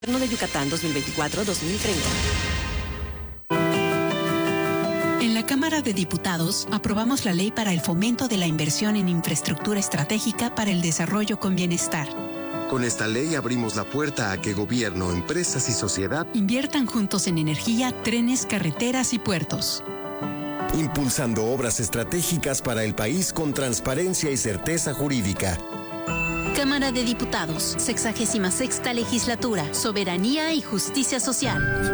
Gobierno de Yucatán 2024-2030. En la Cámara de Diputados aprobamos la ley para el fomento de la inversión en infraestructura estratégica para el desarrollo con bienestar. Con esta ley abrimos la puerta a que gobierno, empresas y sociedad inviertan juntos en energía, trenes, carreteras y puertos. Impulsando obras estratégicas para el país con transparencia y certeza jurídica. Cámara de Diputados, 66ª Legislatura, Soberanía y Justicia Social.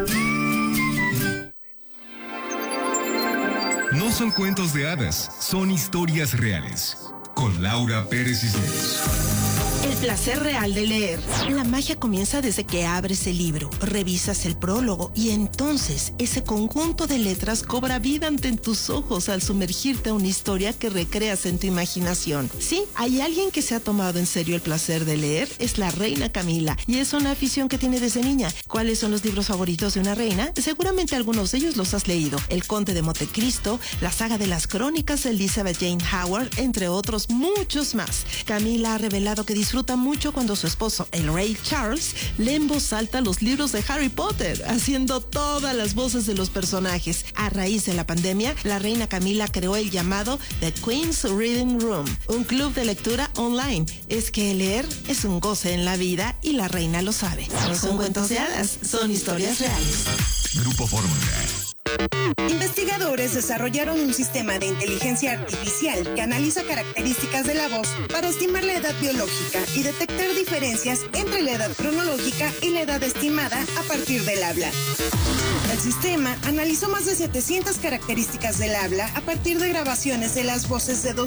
No son cuentos de hadas, son historias reales. Con Laura Pérez Cisneros. El placer real de leer. La magia comienza desde que abres el libro, revisas el prólogo y entonces ese conjunto de letras cobra vida ante tus ojos al sumergirte a una historia que recreas en tu imaginación. Sí, hay alguien que se ha tomado en serio el placer de leer, es la reina Camila, y es una afición que tiene desde niña. ¿Cuáles son los libros favoritos de una reina? Seguramente algunos de ellos los has leído. El Conde de Montecristo, la saga de las crónicas de Elizabeth Jane Howard, entre otros muchos más. Camila ha revelado que disfruta mucho cuando su esposo, el rey Charles, lee en voz alta los libros de Harry Potter, haciendo todas las voces de los personajes. A raíz de la pandemia, la reina Camila creó el llamado The Queen's Reading Room, un club de lectura online. Es que leer es un goce en la vida y la reina lo sabe. No son cuentos de hadas, son historias reales. Grupo Fórmula. Investigadores desarrollaron un sistema de inteligencia artificial que analiza características de la voz para estimar la edad biológica y detectar diferencias entre la edad cronológica y la edad estimada a partir del habla. El sistema analizó más de 700 características del habla a partir de grabaciones de las voces de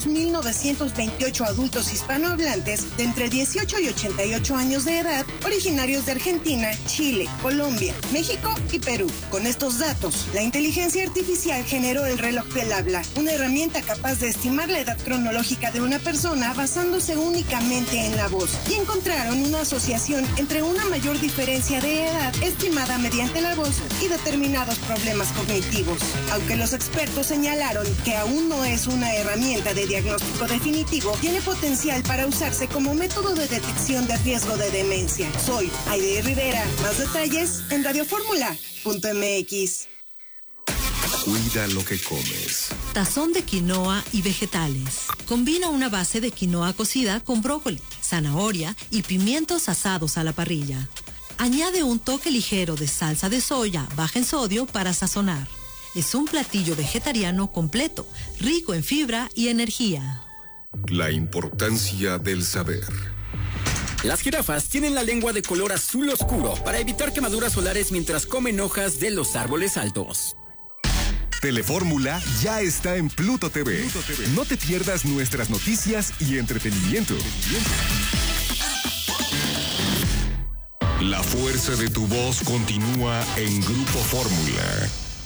2.928 adultos hispanohablantes de entre 18 y 88 años de edad, originarios de Argentina, Chile, Colombia, México y Perú. Con estos datos, la inteligencia artificial generó el reloj del habla, una herramienta capaz de estimar la edad cronológica de una persona basándose únicamente en la voz, y encontraron una asociación entre una mayor diferencia de edad estimada mediante la voz y determinados problemas cognitivos. Aunque los expertos señalaron que aún no es una herramienta de diagnóstico definitivo, tiene potencial para usarse como método de detección de riesgo de demencia. Soy Aide Rivera. Más detalles en radioformula.mx. Cuida lo que comes. Tazón de quinoa y vegetales. Combina una base de quinoa cocida con brócoli, zanahoria y pimientos asados a la parrilla. Añade un toque ligero de salsa de soya baja en sodio para sazonar. Es un platillo vegetariano completo, rico en fibra y energía. La importancia del saber. Las jirafas tienen la lengua de color azul oscuro para evitar quemaduras solares mientras comen hojas de los árboles altos. Telefórmula ya está en Pluto TV. No te pierdas nuestras noticias y entretenimiento. La fuerza de tu voz continúa en Grupo Fórmula.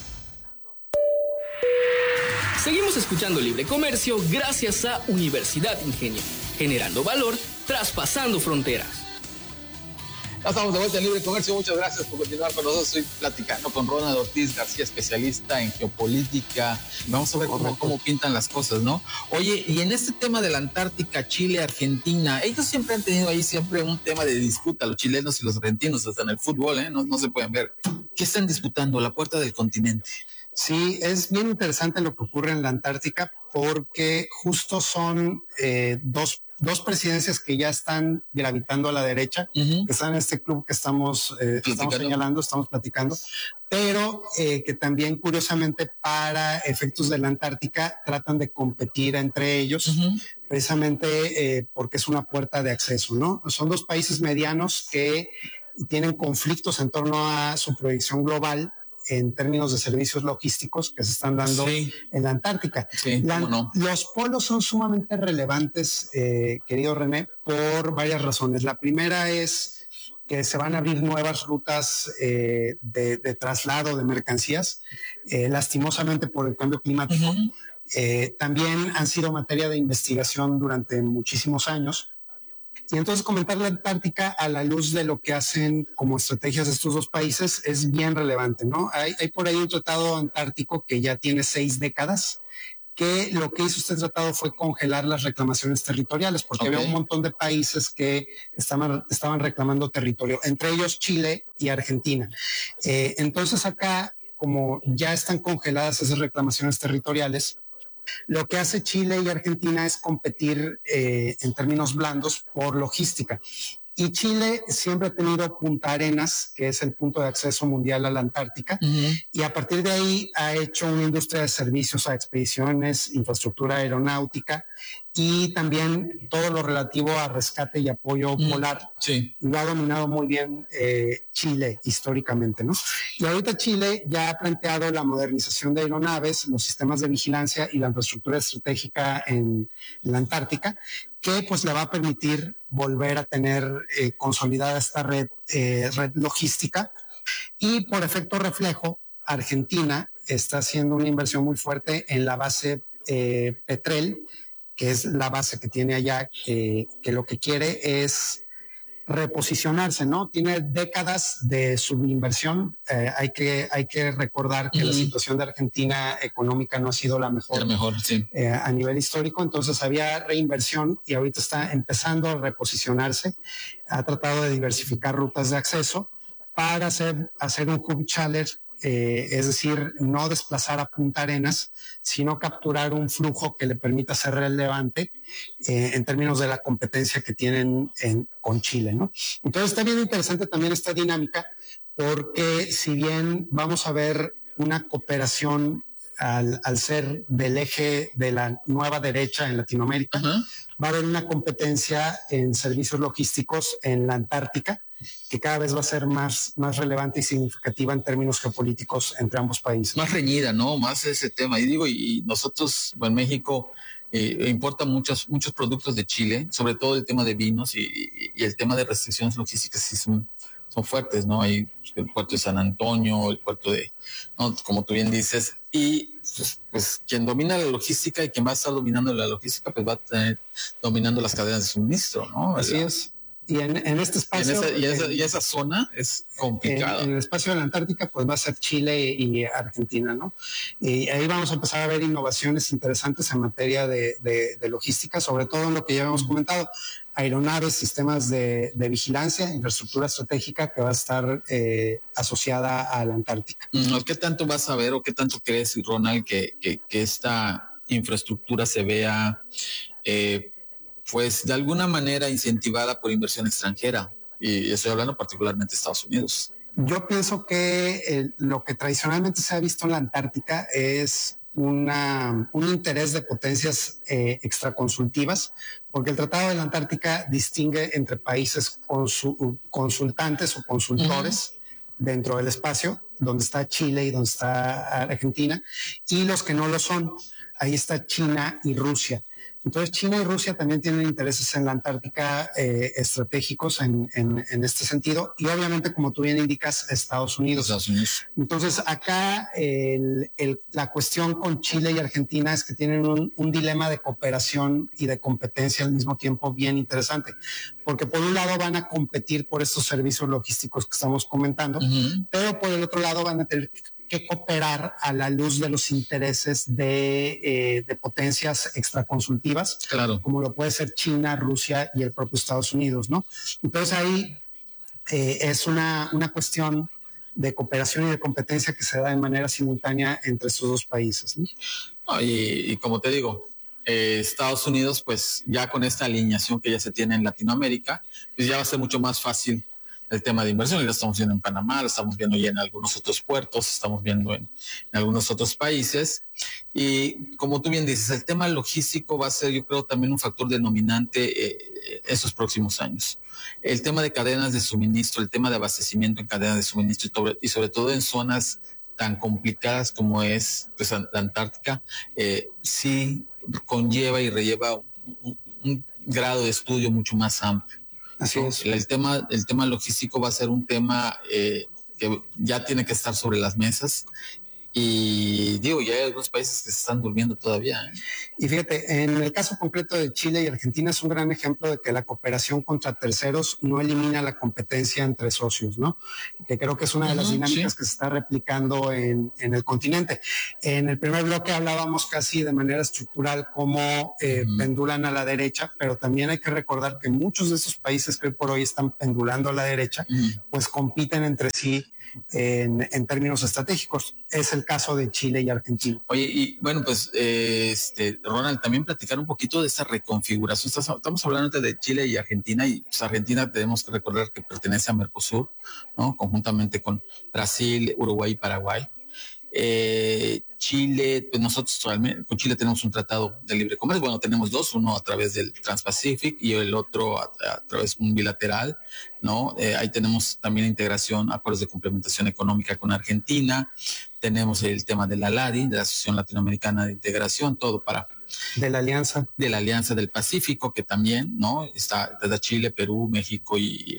Seguimos escuchando Libre Comercio gracias a Universidad Ingenio, generando valor, traspasando fronteras. Ya estamos de vuelta en Libre Comercio. Muchas gracias por continuar con nosotros. Estoy platicando con Ronald Ortiz García, especialista en geopolítica. Vamos a ver cómo pintan las cosas, ¿no? Oye, y en este tema de la Antártica, Chile, Argentina, ellos siempre han tenido ahí siempre un tema de disputa, los chilenos y los argentinos, hasta en el fútbol, ¿eh? No se pueden ver. ¿Qué están disputando? La puerta del continente. Sí, es bien interesante lo que ocurre en la Antártica porque justo son dos presidencias que ya están gravitando a la derecha, que están en este club que estamos señalando, estamos platicando, pero que también curiosamente para efectos de la Antártica tratan de competir entre ellos, precisamente porque es una puerta de acceso, ¿no? Son dos países medianos que tienen conflictos en torno a su proyección global en términos de servicios logísticos que se están dando en la Antártica. Sí, los polos son sumamente relevantes, querido René, por varias razones. La primera es que se van a abrir nuevas rutas de traslado de mercancías, lastimosamente por el cambio climático. También han sido materia de investigación durante muchísimos años. Y entonces comentar la Antártica a la luz de lo que hacen como estrategias de estos dos países es bien relevante, ¿no? Hay por ahí un tratado antártico que ya tiene 6 décadas que lo que hizo este tratado fue congelar las reclamaciones territoriales, porque había un montón de países que estaban reclamando territorio, entre ellos Chile y Argentina. Entonces acá, como ya están congeladas esas reclamaciones territoriales, lo que hace Chile y Argentina es competir en términos blandos por logística. Y Chile siempre ha tenido Punta Arenas, que es el punto de acceso mundial a la Antártica, y a partir de ahí ha hecho una industria de servicios a expediciones, infraestructura aeronáutica y también todo lo relativo a rescate y apoyo polar. Sí. Lo ha dominado muy bien Chile históricamente, ¿no? Y ahorita Chile ya ha planteado la modernización de aeronaves, los sistemas de vigilancia y la infraestructura estratégica en la Antártica, que pues le va a permitir volver a tener consolidada esta red logística. Y por efecto reflejo, Argentina está haciendo una inversión muy fuerte en la base Petrel, que es la base que tiene allá, que lo que quiere es reposicionarse, ¿no? Tiene décadas de subinversión. Hay que recordar que la situación de Argentina económica no ha sido la mejor sí. A nivel histórico, entonces había reinversión y ahorita está empezando a reposicionarse. Ha tratado de diversificar rutas de acceso para hacer un hub charter, es decir, no desplazar a Punta Arenas, sino capturar un flujo que le permita ser relevante en términos de la competencia que tienen con Chile, ¿no? Entonces está bien interesante también esta dinámica, porque si bien vamos a ver una cooperación al ser del eje de la nueva derecha en Latinoamérica, va a haber una competencia en servicios logísticos en la Antártica, que cada vez va a ser más relevante y significativa en términos geopolíticos entre ambos países. Más reñida, ¿no? Más ese tema. Y nosotros, en México, importan muchos productos de Chile, sobre todo el tema de vinos y el tema de restricciones logísticas sí son fuertes, ¿no? Hay el puerto de San Antonio, el puerto de, ¿no? Como tú bien dices, y pues quien domina la logística y quien va a estar dominando la logística, pues va a tener dominando las cadenas de suministro, ¿no? Así es. Y en este espacio... Y esa zona es complicada. En el espacio de la Antártica, pues va a ser Chile y Argentina, ¿no? Y ahí vamos a empezar a ver innovaciones interesantes en materia de logística, sobre todo en lo que ya hemos comentado, aeronaves, sistemas de vigilancia, infraestructura estratégica que va a estar asociada a la Antártica. ¿Qué tanto vas a ver o qué tanto crees, Ronald, que esta infraestructura se vea... pues de alguna manera incentivada por inversión extranjera? Y estoy hablando particularmente de Estados Unidos. Yo pienso que lo que tradicionalmente se ha visto en la Antártica es un interés de potencias extraconsultivas, porque el Tratado de la Antártica distingue entre países consultantes o consultores dentro del espacio, donde está Chile y donde está Argentina, y los que no lo son. Ahí está China y Rusia. Entonces China y Rusia también tienen intereses en la Antártica estratégicos en este sentido, y obviamente, como tú bien indicas, Estados Unidos. Entonces acá la cuestión con Chile y Argentina es que tienen un dilema de cooperación y de competencia al mismo tiempo bien interesante, porque por un lado van a competir por estos servicios logísticos que estamos comentando, pero por el otro lado van a tener que cooperar a la luz de los intereses de potencias extraconsultivas, claro, como lo puede ser China, Rusia y el propio Estados Unidos, ¿no? Entonces ahí es una cuestión de cooperación y de competencia que se da de manera simultánea entre estos dos países, ¿no? Y como te digo, Estados Unidos, pues ya con esta alineación que ya se tiene en Latinoamérica, pues ya va a ser mucho más fácil el tema de inversión. Lo estamos viendo en Panamá, lo estamos viendo ya en algunos otros puertos, estamos viendo en algunos otros países. Y como tú bien dices, el tema logístico va a ser, yo creo, también un factor denominante esos próximos años. El tema de cadenas de suministro, el tema de abastecimiento en cadenas de suministro y sobre todo en zonas tan complicadas como es pues, la Antártica, sí conlleva y relleva un grado de estudio mucho más amplio. Así es. El tema logístico va a ser un tema que ya tiene que estar sobre las mesas, Y digo, ya hay algunos países que se están durmiendo todavía. Y fíjate, en el caso concreto de Chile y Argentina es un gran ejemplo de que la cooperación contra terceros no elimina la competencia entre socios, ¿no? Que creo que es una de las dinámicas que se está replicando en el continente. En el primer bloque hablábamos casi de manera estructural cómo pendulan a la derecha, pero también hay que recordar que muchos de esos países que hoy por hoy están pendulando a la derecha, pues compiten entre sí en términos estratégicos. Es el caso de Chile y Argentina. Oye, y bueno, pues Ronald, también platicar un poquito de esta reconfiguración. Estamos hablando de Chile y Argentina, y pues Argentina tenemos que recordar que pertenece a Mercosur, ¿no? Conjuntamente con Brasil, Uruguay y Paraguay. Chile, pues nosotros con Chile tenemos un tratado de libre comercio. Bueno, tenemos dos, uno a través del Trans-Pacific y el otro a través de un bilateral, ¿no? Ahí tenemos también integración, acuerdos de complementación económica con Argentina. Tenemos el tema de la LADI, de la Asociación Latinoamericana de Integración, todo para... De la Alianza del Pacífico, que también, ¿no? Está desde Chile, Perú, México y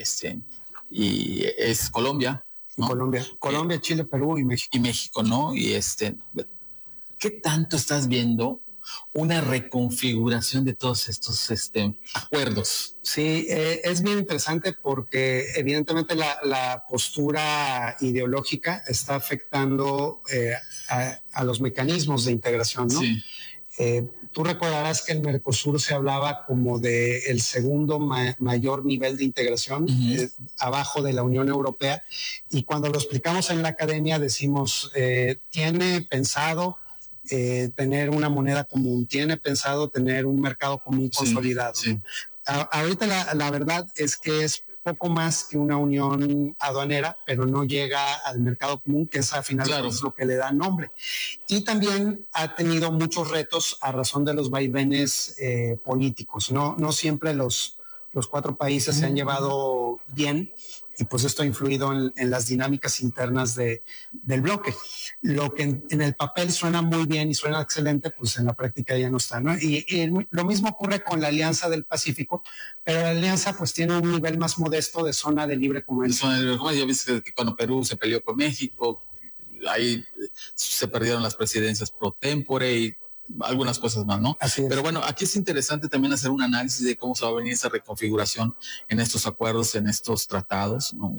es Colombia. ¿no? Colombia, Chile, Perú y México. Y México, ¿no? Y ¿qué tanto estás viendo una reconfiguración de todos estos acuerdos? Sí, es bien interesante porque evidentemente la postura ideológica está afectando a los mecanismos de integración, ¿no? Sí. Tú recordarás que en Mercosur se hablaba como de el segundo mayor nivel de integración, abajo de la Unión Europea, y cuando lo explicamos en la academia decimos, tiene pensado tener una moneda común, tiene pensado tener un mercado común consolidado. Sí. Ahorita la verdad es que es poco más que una unión aduanera, pero no llega al mercado común, que es al final es lo que le da nombre. Y también ha tenido muchos retos a razón de los vaivenes políticos. No siempre los cuatro países se han llevado bien, y pues esto ha influido en las dinámicas internas del bloque. Lo que en el papel suena muy bien y suena excelente, pues en la práctica ya no está, ¿no? Y lo mismo ocurre con la Alianza del Pacífico, pero la Alianza pues tiene un nivel más modesto de zona de libre comercio. Zona de libre comercio, ya viste que cuando Perú se peleó con México, ahí se perdieron las presidencias pro tempore y algunas cosas más, ¿no? Así es. Pero bueno, aquí es interesante también hacer un análisis de cómo se va a venir esa reconfiguración en estos acuerdos, en estos tratados, ¿no?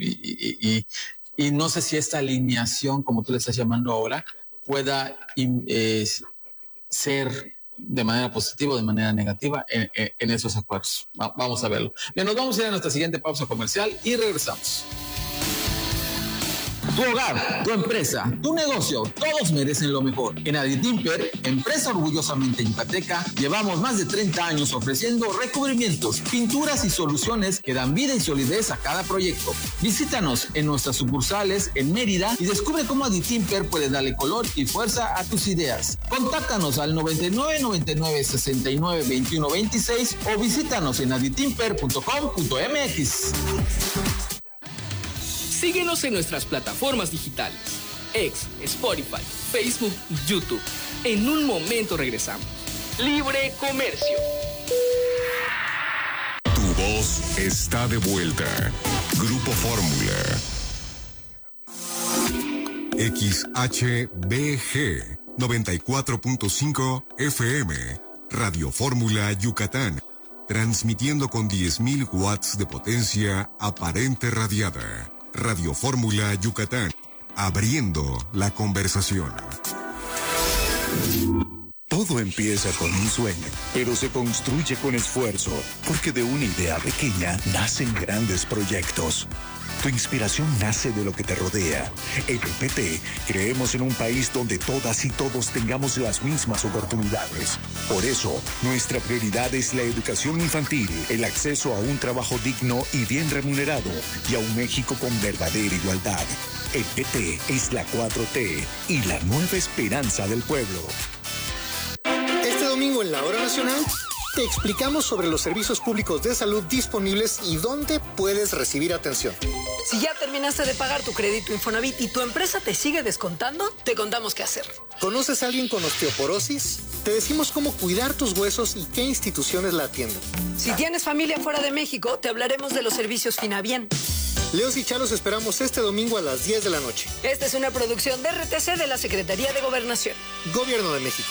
Y no sé si esta alineación, como tú le estás llamando ahora, pueda ser de manera positiva o de manera negativa en esos acuerdos. Vamos a verlo. Bien, nos vamos a ir a nuestra siguiente pausa comercial y regresamos. Tu hogar, tu empresa, tu negocio, todos merecen lo mejor. En Aditimper, empresa orgullosamente yucateca, llevamos más de 30 años ofreciendo recubrimientos, pinturas y soluciones que dan vida y solidez a cada proyecto. Visítanos en nuestras sucursales en Mérida y descubre cómo Aditimper puede darle color y fuerza a tus ideas. Contáctanos al 99 99 69 21 26 o visítanos en aditimper.com.mx. Síguenos en nuestras plataformas digitales, X, Spotify, Facebook y YouTube. En un momento regresamos. Libre Comercio. Tu voz está de vuelta. Grupo Fórmula. XHBG 94.5 FM. Radio Fórmula Yucatán. Transmitiendo con 10.000 watts de potencia aparente radiada. Radio Fórmula Yucatán, abriendo la conversación. Todo empieza con un sueño, pero se construye con esfuerzo, porque de una idea pequeña nacen grandes proyectos. Tu inspiración nace de lo que te rodea. En el PT creemos en un país donde todas y todos tengamos las mismas oportunidades. Por eso, nuestra prioridad es la educación infantil, el acceso a un trabajo digno y bien remunerado y a un México con verdadera igualdad. El PT es la 4T y la nueva esperanza del pueblo. Este domingo en la Hora Nacional te explicamos sobre los servicios públicos de salud disponibles y dónde puedes recibir atención. Si ya terminaste de pagar tu crédito Infonavit y tu empresa te sigue descontando, te contamos qué hacer. ¿Conoces a alguien con osteoporosis? Te decimos cómo cuidar tus huesos y qué instituciones la atienden. Si tienes familia fuera de México, te hablaremos de los servicios Finabien. Leos y Chalos esperamos este domingo a las 10 de la noche. Esta es una producción de RTC de la Secretaría de Gobernación. Gobierno de México.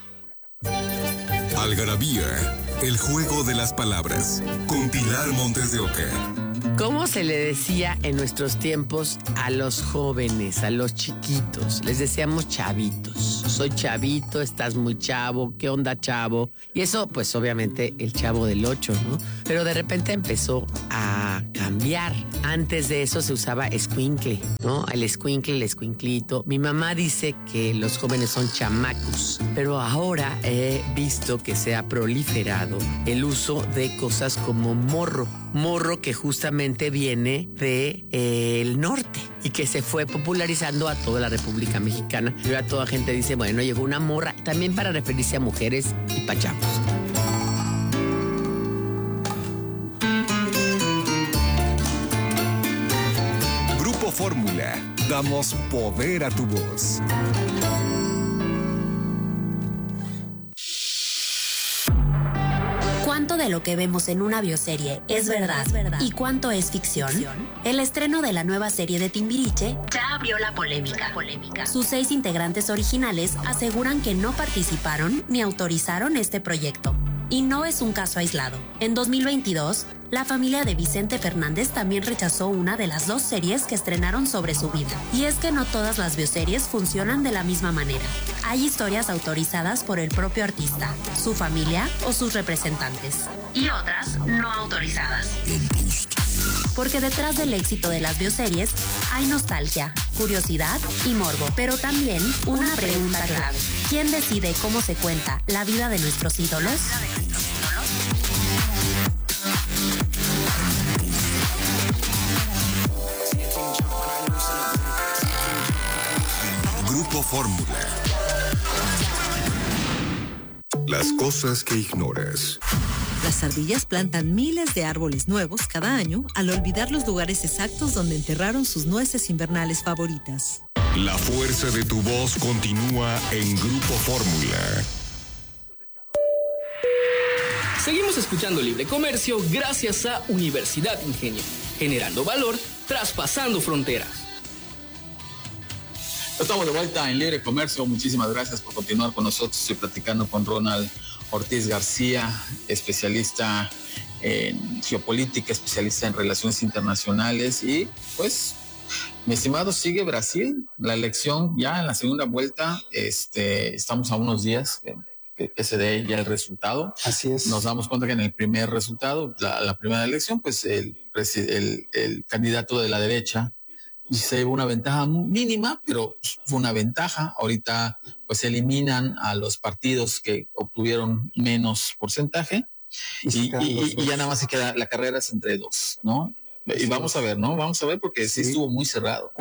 Algarabía, el juego de las palabras, con Pilar Montes de Oca. ¿Cómo se le decía en nuestros tiempos a los jóvenes, a los chiquitos? Les decíamos chavitos. Soy chavito, estás muy chavo, ¿qué onda, chavo? Y eso, pues obviamente el Chavo del 8, ¿no? Pero de repente empezó a cambiar. Antes de eso se usaba escuincle, ¿no? El escuincle, el escuinclito. Mi mamá dice que los jóvenes son chamacos, pero ahora he visto que se ha proliferado el uso de cosas como morro. Morro que justamente viene de el norte y que se fue popularizando a toda la República Mexicana. Y ahora toda gente dice, bueno, llegó una morra, también para referirse a mujeres y pachavos. Grupo Fórmula, damos poder a tu voz. ¿Cuánto de lo que vemos en una bioserie es verdad y cuánto es ficción? El estreno de la nueva serie de Timbiriche ya abrió la polémica. Sus 6 integrantes originales aseguran que no participaron ni autorizaron este proyecto. Y no es un caso aislado. En 2022, la familia de Vicente Fernández también rechazó una de las 2 series que estrenaron sobre su vida. Y es que no todas las bioseries funcionan de la misma manera. Hay historias autorizadas por el propio artista, su familia o sus representantes. Y otras no autorizadas. Porque detrás del éxito de las bioseries hay nostalgia, curiosidad y morbo. Pero también una pregunta clave. ¿Quién decide cómo se cuenta la vida de nuestros ídolos? Grupo Fórmula. Las cosas que ignoras. Las ardillas plantan miles de árboles nuevos cada año al olvidar los lugares exactos donde enterraron sus nueces invernales favoritas. La fuerza de tu voz continúa en Grupo Fórmula. Seguimos escuchando Libre Comercio gracias a Universidad Ingenio, generando valor, traspasando fronteras. Estamos de vuelta en Libre Comercio. Muchísimas gracias por continuar con nosotros. Estoy platicando con Ronald Ortiz García, especialista en geopolítica, especialista en relaciones internacionales. Y pues, mi estimado, sigue Brasil. La elección ya en la segunda vuelta. Estamos a unos días que se dé ya el resultado. Así es. Nos damos cuenta que en el primer resultado, la primera elección, pues el candidato de la derecha se llevó una ventaja mínima, pero fue una ventaja. Ahorita pues eliminan a los partidos que obtuvieron menos porcentaje y ya nada más se queda, la carrera es entre 2, ¿no? Y vamos a ver, ¿no? Vamos a ver porque sí estuvo muy cerrado.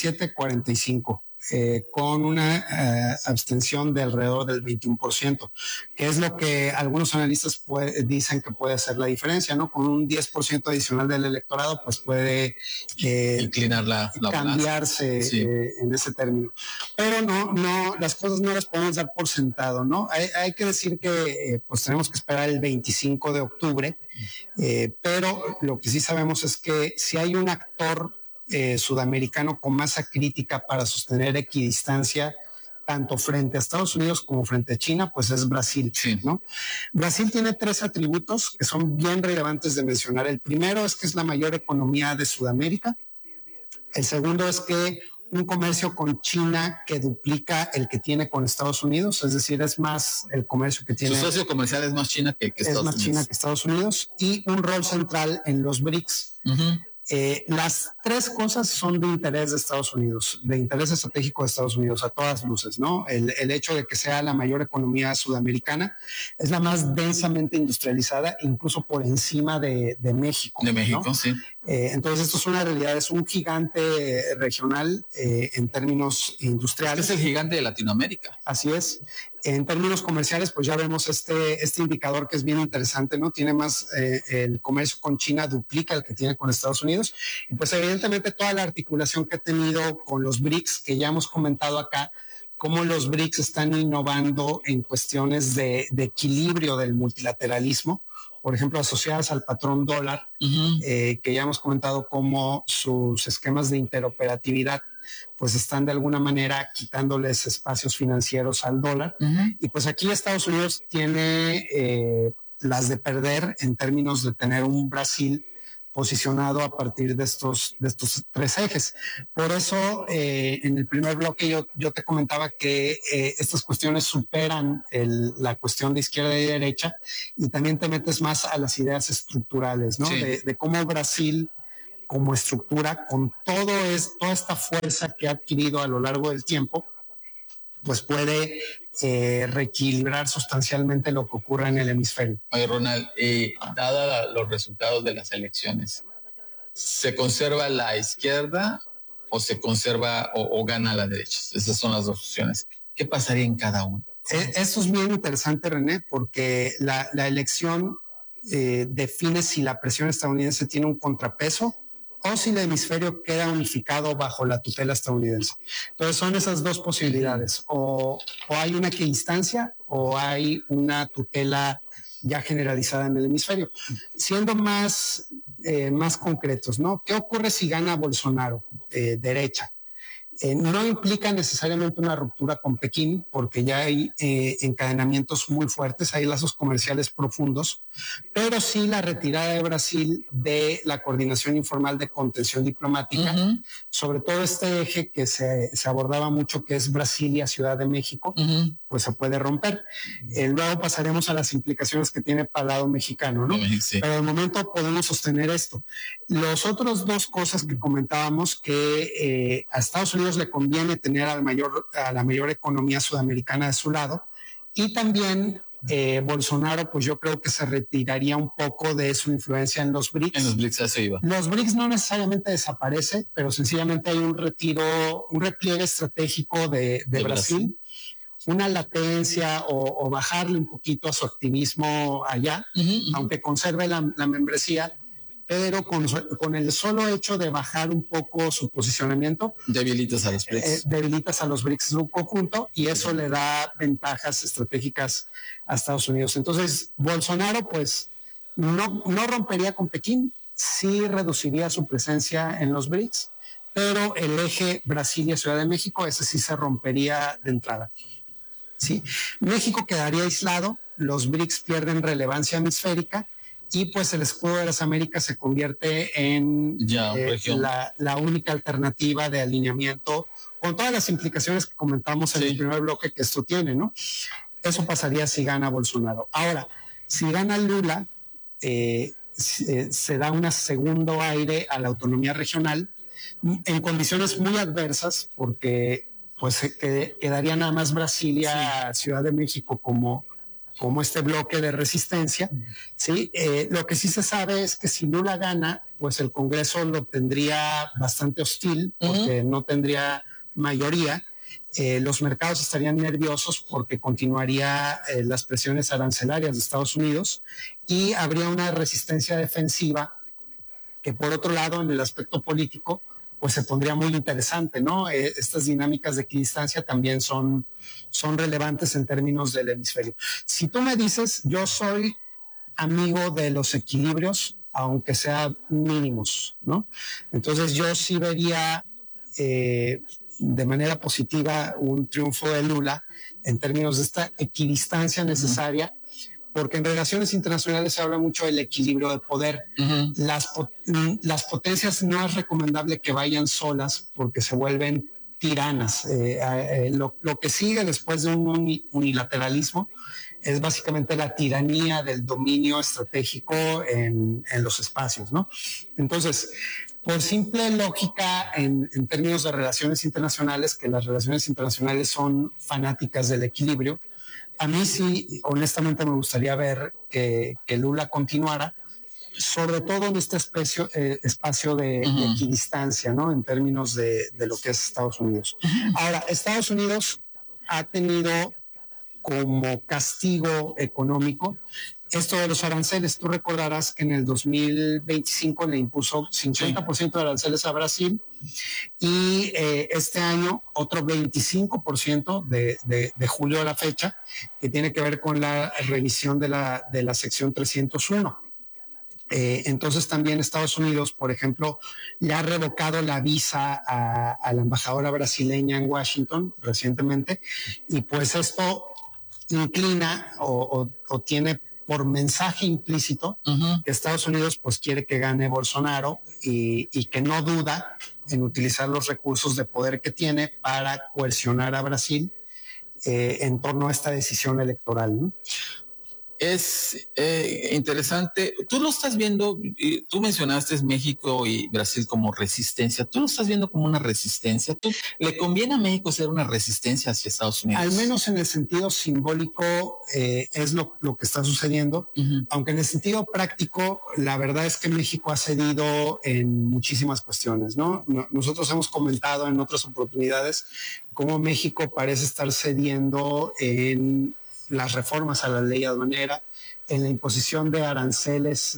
47-45. Con una abstención de alrededor del 21%, que es lo que algunos analistas dicen que puede hacer la diferencia, ¿no? Con un 10% adicional del electorado, pues puede inclinar la cambiarse en ese término. Pero no, las cosas no las podemos dar por sentado, ¿no? Hay que decir que pues tenemos que esperar el 25 de octubre, pero lo que sí sabemos es que si hay un actor sudamericano con masa crítica para sostener equidistancia tanto frente a Estados Unidos como frente a China, pues es Brasil, ¿no? Brasil tiene 3 atributos que son bien relevantes de mencionar. El primero es que es la mayor economía de Sudamérica. El segundo es que un comercio con China que duplica el que tiene con Estados Unidos, es decir, es más el comercio que tiene. Su socio comercial es más China que Estados Unidos. Es más China que Estados Unidos, y un rol central en los BRICS. Las 3 cosas son de interés de Estados Unidos, de interés estratégico de Estados Unidos a todas luces, ¿no? El hecho de que sea la mayor economía sudamericana, es la más densamente industrializada, incluso por encima de México. De México, ¿no? Sí. Entonces esto es una realidad, es un gigante regional en términos industriales. Es el gigante de Latinoamérica. Así es. En términos comerciales, pues ya vemos este indicador que es bien interesante, ¿no? Tiene más, el comercio con China duplica el que tiene con Estados Unidos. Y pues evidentemente toda la articulación que ha tenido con los BRICS, que ya hemos comentado acá, cómo los BRICS están innovando en cuestiones de equilibrio del multilateralismo, por ejemplo, asociadas al patrón dólar, que ya hemos comentado cómo sus esquemas de interoperatividad pues están de alguna manera quitándoles espacios financieros al dólar. Y pues aquí Estados Unidos tiene las de perder en términos de tener un Brasil posicionado a partir de estos tres ejes. Por eso, en el primer bloque yo te comentaba que estas cuestiones superan la cuestión de izquierda y derecha, y también te metes más a las ideas estructurales, ¿no? Sí. De cómo Brasil, como estructura, con toda esta fuerza que ha adquirido a lo largo del tiempo, pues puede reequilibrar sustancialmente lo que ocurre en el hemisferio. Oye, Ronald, dada los resultados de las elecciones, ¿se conserva la izquierda o se conserva o gana la derecha? Esas son las dos opciones. ¿Qué pasaría en cada uno? Eso es bien interesante, René, porque la elección define si la presión estadounidense tiene un contrapeso o si el hemisferio queda unificado bajo la tutela estadounidense. Entonces son esas dos posibilidades, o hay una equidistancia o hay una tutela ya generalizada en el hemisferio. Siendo más concretos, ¿no? ¿Qué ocurre si gana Bolsonaro, derecha? No implica necesariamente una ruptura con Pekín, porque ya hay encadenamientos muy fuertes, hay lazos comerciales profundos, pero sí la retirada de Brasil de la coordinación informal de contención diplomática, sobre todo este eje que se abordaba mucho, que es Brasilia, Ciudad de México, pues se puede romper. Luego pasaremos a las implicaciones que tiene para el lado mexicano, ¿no? Sí. Pero de momento podemos sostener esto. Los otros dos cosas que comentábamos, que a Estados Unidos le conviene tener a la mayor economía sudamericana de su lado, y también Bolsonaro, pues yo creo que se retiraría un poco de su influencia en los BRICS. En los BRICS se iba. Los BRICS no necesariamente desaparece, pero sencillamente hay un repliegue estratégico de Brasil, una latencia o bajarle un poquito a su activismo allá, aunque conserve la membresía, pero con el solo hecho de bajar un poco su posicionamiento, debilitas a los BRICS. Debilitas a los BRICS en un conjunto, y eso le da ventajas estratégicas a Estados Unidos. Entonces, Bolsonaro, pues, no rompería con Pekín, sí reduciría su presencia en los BRICS, pero el eje Brasilia-Ciudad de México, ese sí se rompería de entrada. ¿Sí? México quedaría aislado, los BRICS pierden relevancia hemisférica, y pues el escudo de las Américas se convierte en la única alternativa de alineamiento, con todas las implicaciones que comentamos en el primer bloque que esto tiene, ¿no? Eso pasaría si gana Bolsonaro. Ahora, si gana Lula, se da un segundo aire a la autonomía regional en condiciones muy adversas, porque pues quedaría nada más Brasilia, Ciudad de México como este bloque de resistencia, ¿sí? Lo que sí se sabe es que si Lula gana, pues el Congreso lo tendría bastante hostil, porque no tendría mayoría. Los mercados estarían nerviosos porque continuaría las presiones arancelarias de Estados Unidos, y habría una resistencia defensiva que, por otro lado, en el aspecto político, pues se pondría muy interesante, ¿no? Estas dinámicas de equidistancia también son relevantes en términos del hemisferio. Si tú me dices, yo soy amigo de los equilibrios, aunque sean mínimos, ¿no? Entonces yo sí vería de manera positiva un triunfo de Lula en términos de esta equidistancia necesaria, porque en relaciones internacionales se habla mucho del equilibrio de poder. Las potencias no es recomendable que vayan solas, porque se vuelven tiranas. Lo que sigue después de un unilateralismo es básicamente la tiranía del dominio estratégico en los espacios, ¿no? Entonces, por simple lógica, en términos de relaciones internacionales, que las relaciones internacionales son fanáticas del equilibrio, a mí sí, honestamente, me gustaría ver que Lula continuara, sobre todo en este espacio de equidistancia, ¿no? En términos de lo que es Estados Unidos. Ahora, Estados Unidos ha tenido como castigo económico esto de los aranceles, tú recordarás que en el 2025 le impuso 50% de aranceles a Brasil y este año otro 25% de julio a la fecha, que tiene que ver con la revisión de la sección 301. Entonces también Estados Unidos, por ejemplo, le ha revocado la visa a la embajadora brasileña en Washington recientemente, y pues esto inclina o tiene por mensaje implícito que Estados Unidos pues quiere que gane Bolsonaro y que no duda en utilizar los recursos de poder que tiene para coercionar a Brasil en torno a esta decisión electoral, ¿no? Es interesante. Tú lo estás viendo, tú mencionaste México y Brasil como resistencia. ¿Tú lo estás viendo como una resistencia? ¿Le conviene a México ser una resistencia hacia Estados Unidos? Al menos en el sentido simbólico es lo que está sucediendo, aunque en el sentido práctico la verdad es que México ha cedido en muchísimas cuestiones, ¿no? Nosotros hemos comentado en otras oportunidades cómo México parece estar cediendo en las reformas a la ley aduanera, en la imposición de aranceles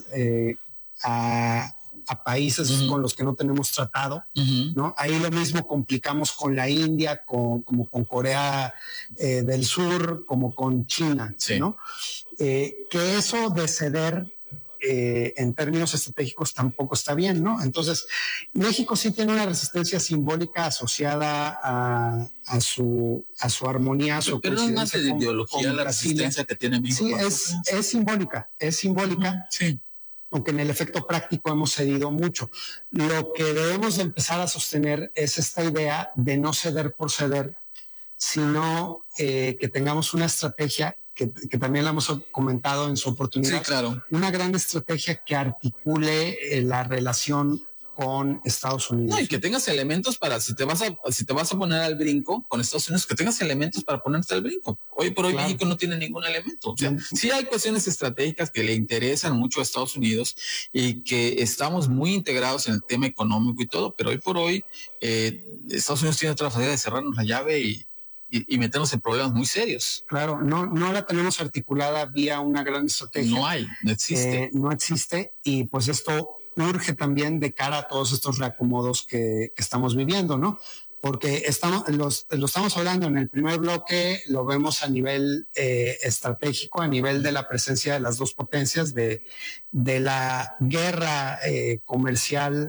a países con los que no tenemos tratado, ¿no? Ahí lo mismo complicamos con la India, como con Corea del Sur, como con China, ¿no? Que eso de ceder en términos estratégicos tampoco está bien, ¿no? Entonces, México sí tiene una resistencia simbólica asociada a su armonía, a su pero no nace de ideología la resistencia que tiene México. Sí, es simbólica, sí. Aunque en el efecto práctico hemos cedido mucho. Lo que debemos de empezar a sostener es esta idea de no ceder por ceder, sino que tengamos una estrategia que también la hemos comentado en su oportunidad. Sí, claro. Una gran estrategia que articule la relación con Estados Unidos. No, y que tengas elementos para, si te vas a poner al brinco con Estados Unidos, que tengas elementos para ponerte al brinco. Hoy por hoy, claro, México no tiene ningún elemento. O sea, sí hay cuestiones estratégicas que le interesan mucho a Estados Unidos y que estamos muy integrados en el tema económico y todo, pero hoy por hoy Estados Unidos tiene otra manera de cerrarnos la llave y meternos en problemas muy serios. Claro, no la tenemos articulada vía una gran estrategia. No existe. No existe, y pues esto urge también de cara a todos estos reacomodos que estamos viviendo, ¿no? Porque lo estamos hablando en el primer bloque, lo vemos a nivel estratégico, a nivel de la presencia de las dos potencias, de la guerra comercial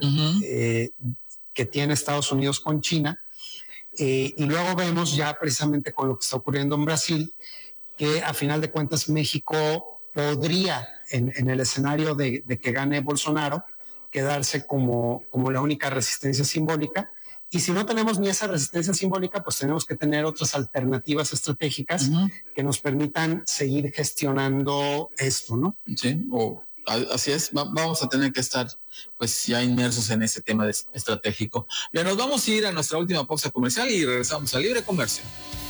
que tiene Estados Unidos con China. Y luego vemos ya precisamente con lo que está ocurriendo en Brasil, que a final de cuentas México podría, en el escenario de que gane Bolsonaro, quedarse como la única resistencia simbólica. Y si no tenemos ni esa resistencia simbólica, pues tenemos que tener otras alternativas estratégicas que nos permitan seguir gestionando esto, ¿no? Sí, así es, vamos a tener que estar pues ya inmersos en ese tema estratégico. Ya nos vamos a ir a nuestra última pausa comercial y regresamos a Libre Comercio.